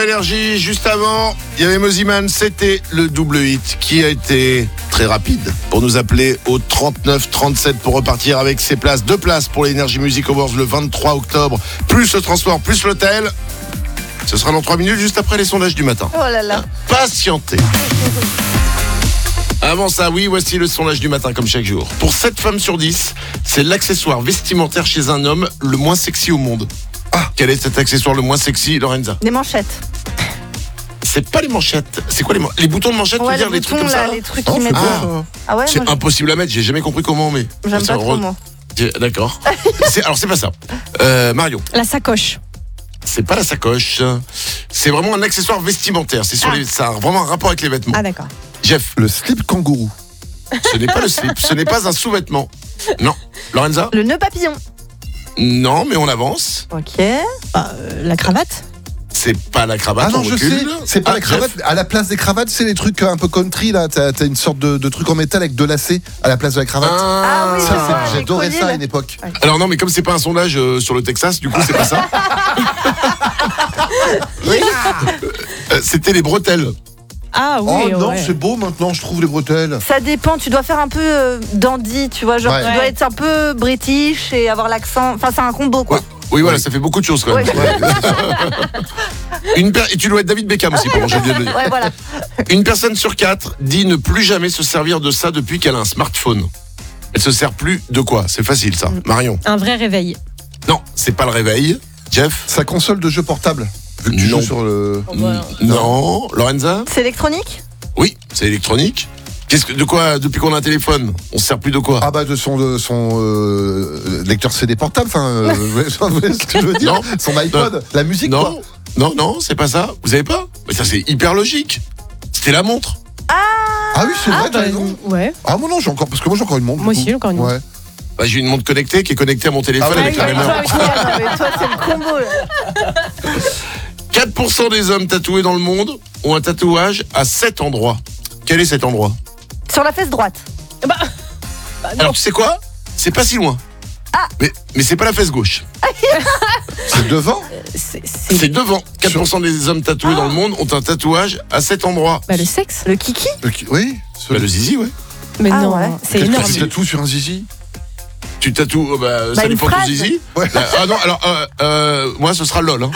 Énergie. Juste avant, il y avait Moziman, c'était le double hit qui a été très rapide pour nous appeler au 39-37 pour repartir avec ses places. 2 places pour l'Energy Music Awards le 23 octobre, plus le transport, plus l'hôtel. Ce sera dans 3 minutes, juste après les sondages du matin. Oh là là. Patientez. Avant ça, oui, voici le sondage du matin comme chaque jour. Pour 7 femmes sur 10, c'est l'accessoire vestimentaire chez un homme le moins sexy au monde. Ah, quel est cet accessoire le moins sexy, Lorenza? Des manchettes. C'est pas les manchettes. C'est quoi les boutons de manchettes? Ouais, tu veux dire les trucs comme ça? les trucs qu'ils mettent. Ah ouais, C'est moi, impossible à mettre, j'ai jamais compris comment on met. j'aime Ça, pas trop, moi. D'accord. Alors c'est pas ça. Mario. La sacoche. C'est pas la sacoche. C'est vraiment un accessoire vestimentaire. C'est sur ça a vraiment un rapport avec les vêtements. Ah d'accord. Jeff. Le slip kangourou. Ce n'est pas le slip. Ce n'est pas un sous-vêtement. Non. Lorenza. Le nœud papillon. Non, mais on avance. Ok. La cravate. C'est pas la cravate. Ah non, on je recule. sais. C'est pas la Jeff. cravate. À la place des cravates, c'est les trucs un peu country là. T'as une sorte de truc en métal avec 2 lacets à la place de la cravate. Ah oui, Ça, je vois, j'adorais les ça à colliers, une époque. Alors non, mais comme c'est pas un sondage sur le Texas, du coup c'est pas ça. C'était les bretelles. Ah oui. Oh non, ouais. c'est beau maintenant, je trouve les bretelles. Ça dépend, tu dois faire un peu dandy, tu vois, genre Ouais. tu dois être un peu british et avoir l'accent, enfin c'est un combo quoi. Oui, voilà, ça fait beaucoup de choses quand même. Ouais. Et tu dois être David Beckham aussi, pardon, j'ai oublié de le dire. Ouais, voilà. Une personne sur 4 dit ne plus jamais se servir de ça depuis qu'elle a un smartphone. Elle se sert plus de quoi? C'est facile ça. Marion. Un vrai réveil. Non, c'est pas le réveil. Jeff. Sa console de jeu portable. Vu que tu Non. joues sur le. Non. Lorenza. C'est électronique? Oui, c'est électronique. De quoi, depuis qu'on a un téléphone, on se sert plus de quoi? Ah bah de son lecteur CD portable, enfin, vous voyez ce que je veux dire? Non. Son iPod, la musique quoi. Non, c'est pas ça. Vous avez pas? Mais ça c'est hyper logique. C'était la montre. Ah oui, c'est vrai, t'as raison. Ouais. Ah moi non, j'ai encore, parce que moi j'ai encore une montre. Moi du aussi, coup. j'ai encore une montre. Ouais. Bah, j'ai une montre connectée qui est connectée à mon téléphone Ah oui, avec la même heure. Non, mais toi c'est le combo là. 4% des hommes tatoués dans le monde ont un tatouage à 7 endroits. Quel est cet endroit? Sur la fesse droite. Alors tu sais quoi? C'est pas si loin. Mais c'est pas la fesse gauche. C'est devant. C'est devant. 4% des hommes tatoués dans le monde ont un tatouage à 7 endroits. Bah, le sexe. Le kiki? Oui. Bah, le zizi, ouais. Mais Ah non, ouais. c'est Qu'est-ce que énorme. tu tatoues sur un zizi? Tu tatoues, ça une dépend de ton phrase. zizi. Ouais. Ah non, alors, moi ce sera LOL. Hein.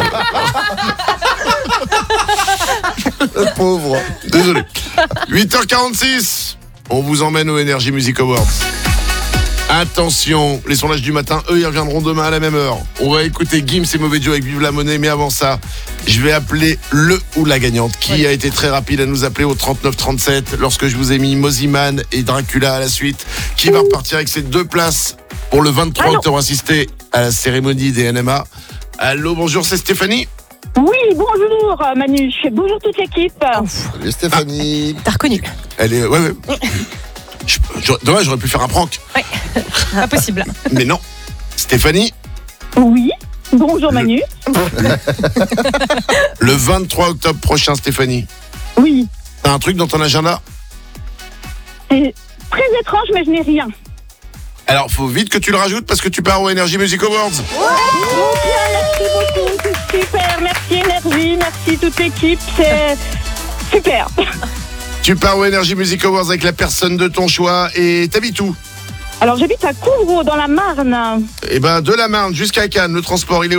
Pauvre. Désolé. 8h46, on vous emmène au Energy Music Awards. Attention, les sondages du matin, eux, ils reviendront demain à la même heure. On va écouter Gims et Mauvais Joe avec Vive la Monnaie, mais avant ça, je vais appeler le ou la gagnante, qui a été très rapide à nous appeler au 39-37, lorsque je vous ai mis Moziman et Dracula à la suite, qui va repartir avec ses 2 places pour le 23 octobre, assister à la cérémonie des NMA. Allô, bonjour, c'est Stéphanie. Oui, bonjour Manu, bonjour toute l'équipe. Salut Stéphanie. T'as reconnu. Elle est... Ouais. Dommage, j'aurais pu faire un prank. Ouais. Pas possible. Mais non. Stéphanie, Oui, bonjour Manu. le 23 octobre prochain, Stéphanie, Oui, t'as un truc dans ton agenda? c'est très étrange mais je n'ai rien. Alors, faut vite que tu le rajoutes parce que tu pars au Energy Music Awards. Merci beaucoup, c'est super, merci Énergie, merci toute l'équipe, c'est super. Tu pars au Energy Music Awards avec la personne de ton choix et t'habites où? Alors j'habite à Couvreau dans la Marne. Eh ben, de la Marne jusqu'à Cannes, le transport, il est